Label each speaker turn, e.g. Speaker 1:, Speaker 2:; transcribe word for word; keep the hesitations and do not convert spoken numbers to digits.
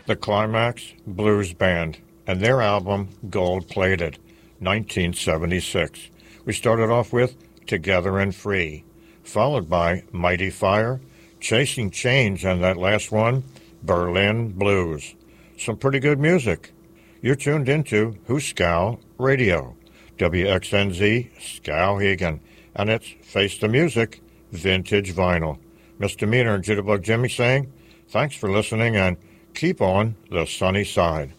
Speaker 1: the Climax Blues Band, and their album Gold Plated, nineteen seventy-six. We started off with Together and Free, followed by Mighty Fire, Chasing Change, and that last one, Berlin Blues. Some pretty good music. You're tuned into Hooskow Radio, W X N Z Skowhegan, and it's Face the Music, Vintage Vinyl. Misdemeanor and Jitterbug Jimmy saying, thanks for listening and keep on the sunny side.